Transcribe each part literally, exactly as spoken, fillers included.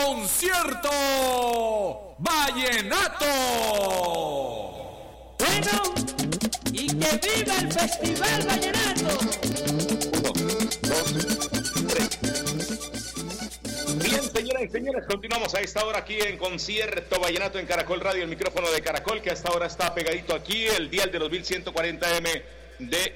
Concierto Vallenato. Bueno, y que viva el Festival Vallenato. Uno, dos, tres. Bien, señoras y señores, continuamos a esta hora aquí en Concierto Vallenato en Caracol Radio, el micrófono de Caracol, que hasta ahora está pegadito aquí, el dial de los mil ciento cuarenta eme de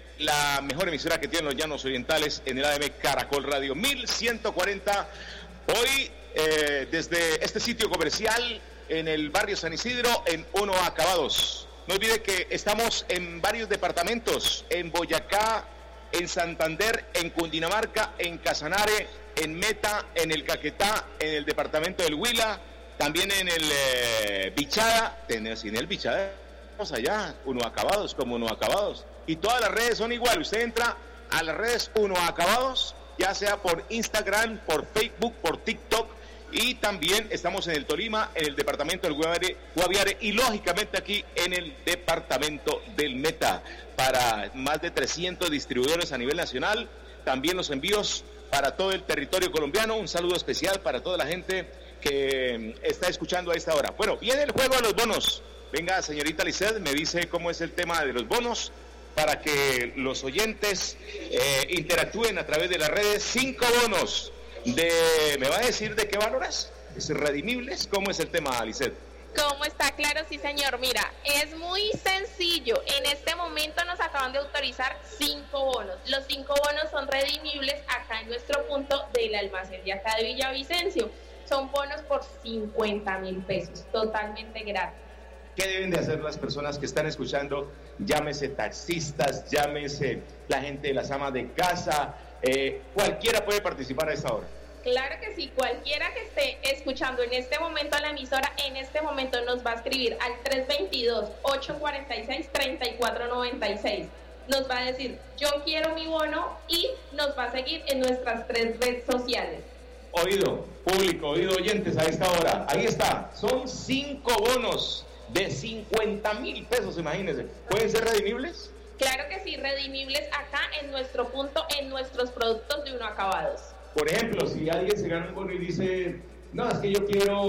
la mejor emisora que tienen los Llanos Orientales en el A M Caracol Radio, mil ciento cuarenta. Hoy, eh, desde este sitio comercial en el barrio San Isidro, en Uno Acabados. No olvide que estamos en varios departamentos, en Boyacá, en Santander, en Cundinamarca, en Casanare, en Meta, en el Caquetá, en el departamento del Huila, también en el eh, Bichada, tenemos en el Bichada, vamos allá, Uno Acabados, como Uno Acabados, y todas las redes son igual. Usted entra a las redes Uno Acabados, ya sea por Instagram, por Facebook, por TikTok, y también estamos en el Tolima, en el departamento del Guaviare, Guaviare y lógicamente aquí en el departamento del Meta, para más de trescientos distribuidores a nivel nacional, también los envíos para todo el territorio colombiano. Un saludo especial para toda la gente que está escuchando a esta hora. Bueno, viene el juego de los bonos. Venga, señorita Lisset, me dice cómo es el tema de los bonos para que los oyentes eh, interactúen a través de las redes. Cinco bonos de, ¿me va a decir de qué valor es? ¿Es redimibles? ¿Cómo es el tema, Lisset? ¿Cómo está? Claro, sí, señor. Mira, es muy sencillo. En este momento nos acaban de autorizar cinco bonos. Los cinco bonos son redimibles acá en nuestro punto del almacén de acá de Villavicencio. Son bonos por cincuenta mil pesos, totalmente gratis. ¿Qué deben de hacer las personas que están escuchando? Llámese taxistas, llámese la gente de las amas de casa, eh, cualquiera puede participar a esta hora. Claro que sí, cualquiera que esté escuchando en este momento a la emisora, en este momento nos va a escribir al tres dos dos, ocho cuatro seis, tres cuatro nueve seis. Nos va a decir, yo quiero mi bono, y nos va a seguir en nuestras tres redes sociales. Oído, público, oído, oyentes a esta hora. Ahí está, son cinco bonos de cincuenta mil pesos, imagínense. ¿Pueden ser redimibles? Claro que sí, redimibles acá en nuestro punto, en nuestros productos de Uno Acabados. Por ejemplo, si alguien se gana un bono y dice, no, es que yo quiero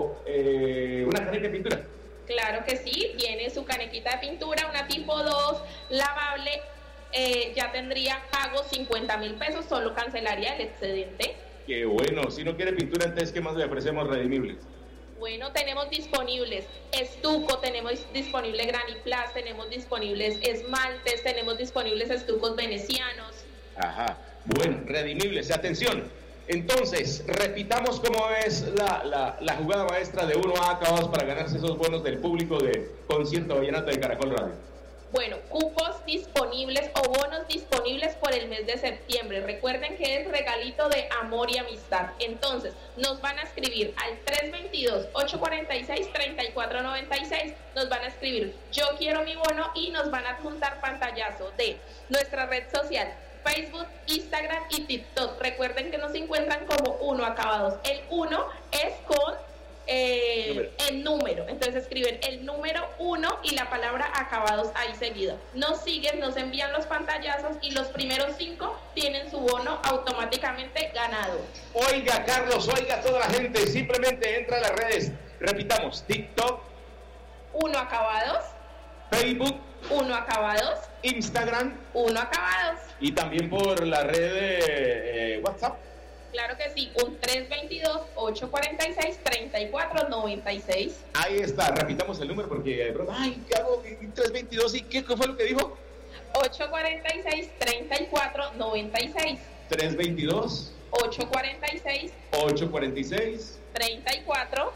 eh, una caneca de pintura. Claro que sí, tiene su canequita de pintura, una tipo dos, lavable, eh, ya tendría pago cincuenta mil pesos, solo cancelaría el excedente. Qué bueno, si no quiere pintura, entonces, ¿qué más le ofrecemos redimibles? Bueno, tenemos disponibles estuco, tenemos disponible graniplas, tenemos disponibles esmaltes, tenemos disponibles estucos venecianos. Ajá, bueno, redimibles, atención. Entonces, repitamos cómo es la, la, la jugada maestra de Uno Acabados para ganarse esos bonos del público de Concierto Vallenato de Caracol Radio. Bueno, cupos disponibles o bonos disponibles por el mes de septiembre. Recuerden que es regalito de amor y amistad. Entonces, nos van a escribir al tres dos dos, ocho cuatro seis, tres cuatro nueve seis. Nos van a escribir, yo quiero mi bono, y nos van a adjuntar pantallazo de nuestra red social, Facebook, Instagram y TikTok. Recuerden que nos encuentran como Uno Acabados. El uno es con eh, número. el número. Entonces escriben el número uno y la palabra acabados ahí seguido. Nos siguen, nos envían los pantallazos, y los primeros cinco tienen su bono automáticamente ganado. Oiga, Carlos, oiga toda la gente, simplemente entra a las redes. Repitamos, TikTok, Uno Acabados, Facebook, Uno Acabados, Instagram, Uno Acabados, y también por la red de eh, WhatsApp. Claro que sí, un tres dos dos, ocho cuatro seis, tres cuatro nueve seis. Ahí está, repitamos el número porque, ay, ¿qué hago? tres dos dos, ¿y qué fue lo que dijo? ocho cuatro seis, tres cuatro nueve seis. tres dos dos, ocho cuatro seis, ocho cuatro seis, tres cuatro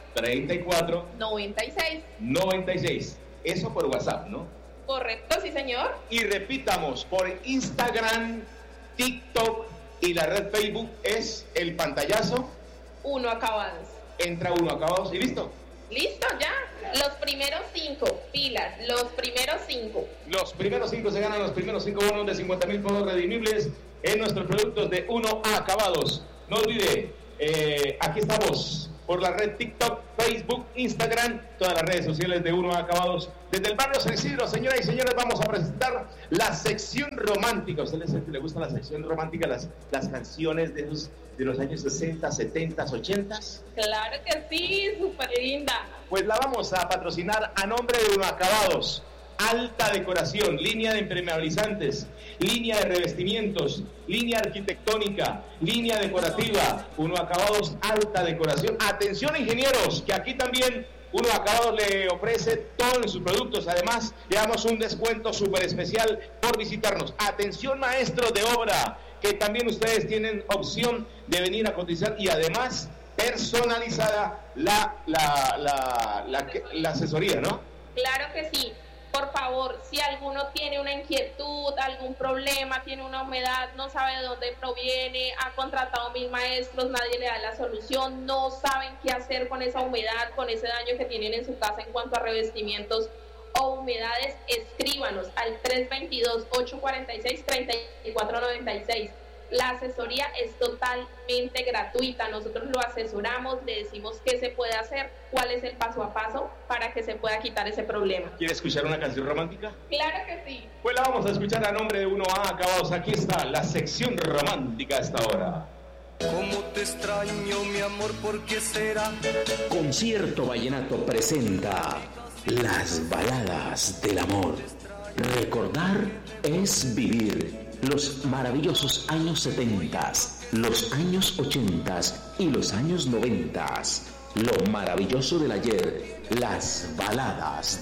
nueve seis. noventa y seis. Eso por WhatsApp, ¿no? Correcto, sí, señor. Y repitamos, por Instagram, TikTok y la red Facebook es el pantallazo Uno Acabados. Entra Uno Acabados y listo. Listo, ya. Los primeros cinco, pilas, los primeros cinco. Los primeros cinco se ganan los primeros cinco bonos de cincuenta mil pesos redimibles en nuestros productos de Uno Acabados. No olvide, eh, aquí estamos por la red TikTok, Facebook, Instagram, todas las redes sociales de Uno Acabados. Desde el barrio San Isidro, señoras y señores, vamos a presentar la sección romántica. ¿A ustedes les, les gusta la sección romántica, las, las canciones de los, de los años sesenta, setenta, ochenta? Claro que sí, súper linda. Pues la vamos a patrocinar a nombre de Uno Acabados. Alta decoración, línea de impermeabilizantes, línea de revestimientos, línea arquitectónica, línea decorativa. Uno Acabados, alta decoración. Atención, ingenieros, que aquí también Uno Acabados le ofrece todos sus productos. Además, le damos un descuento súper especial por visitarnos. Atención, maestros de obra, que también ustedes tienen opción de venir a cotizar y además personalizada la, la, la, la, la, la asesoría, ¿no? Claro que sí. Por favor, si alguno tiene una inquietud, algún problema, tiene una humedad, no sabe de dónde proviene, ha contratado mil maestros, nadie le da la solución, no saben qué hacer con esa humedad, con ese daño que tienen en su casa en cuanto a revestimientos o humedades, escríbanos al tres dos dos, ocho cuatro seis, tres cuatro nueve seis. La asesoría es totalmente gratuita, nosotros lo asesoramos, le decimos qué se puede hacer, cuál es el paso a paso para que se pueda quitar ese problema. ¿Quiere escuchar una canción romántica? Claro que sí. Pues la vamos a escuchar a nombre de Uno A Acabados. Aquí está la sección romántica a esta hora. ¿Cómo te extraño, mi amor? ¿Por qué será? Concierto Vallenato presenta Las Baladas del Amor. Recordar es vivir. Los maravillosos años setenta, los años ochenta y los años noventa. Lo maravilloso del ayer, las baladas